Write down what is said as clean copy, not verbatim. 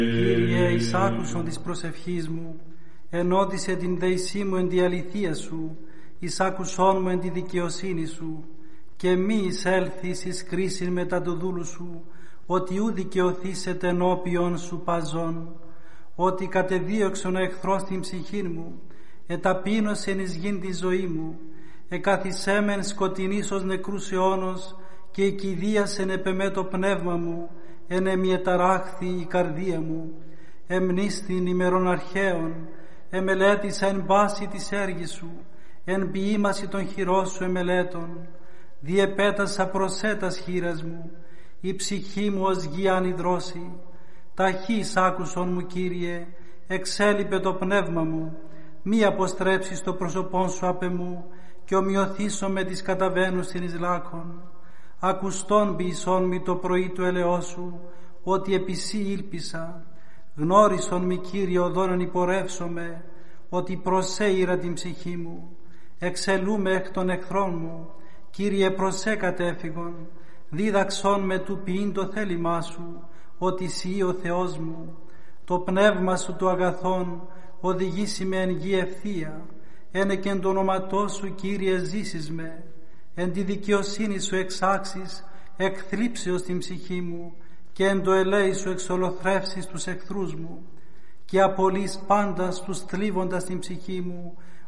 Κύριε, εις άκουσον της προσευχής μου, ενώτισε την δεησή μου εν τη αληθεία σου, εις άκουσόν μου εν τη δικαιοσύνη σου, και μη εισέλθεις εις κρίσιν μετά του δούλου σου, ότι ου δικαιωθήσετε ενώπιον σου παζών, ότι κατεδίωξον ο εχθρός την ψυχή μου, εταπείνωσεν εις γην τη ζωή μου, εκαθισέμεν σκοτεινής ως νεκρούς αιώνος, και εκηδίασεν επεμέ το πνεύμα μου, εν εμιεταράχθη η καρδία μου, εμνίστην ημερών αρχαίων, εμελέτησα εν πάση της έργης σου, εν ποιήμαση των χειρών σου εμελέτων, διεπέτασα προσέτας χείρας μου, η ψυχή μου ως γη ανιδρώση, ταχύς άκουσον μου, Κύριε, εξέλιπε το πνεύμα μου, μη αποστρέψεις το πρόσωπόν σου απ' εμού, και ομοιωθήσω με τις καταβαίνουσιν εις λάκων. Ακουστόν ποιησόν μη το πρωί του ελεός σου, ότι επί σύ ήλπισα. Γνώρισον μη, Κύριε, οδόν υπορεύσομαι, ότι προσέειρα την ψυχή μου. Εξελούμε εκ των εχθρών μου, Κύριε, προσέ κατέφυγον. Δίδαξόν με του ποιήν το θέλημά σου, ότι σύ ο Θεός μου. Το πνεύμα σου το αγαθόν οδηγήσει με εν γη ευθεία. Ένε και εν το όνοματό σου, Κύριε, ζήσεις με. Εν τη δικαιοσύνη σου εξάξεις εκθλίψεως την ψυχή μου, και εν το ελέη σου εξολοθρεύσεις τους εχθρούς μου, και απολύς πάντας τους θλίβοντας την ψυχή μου,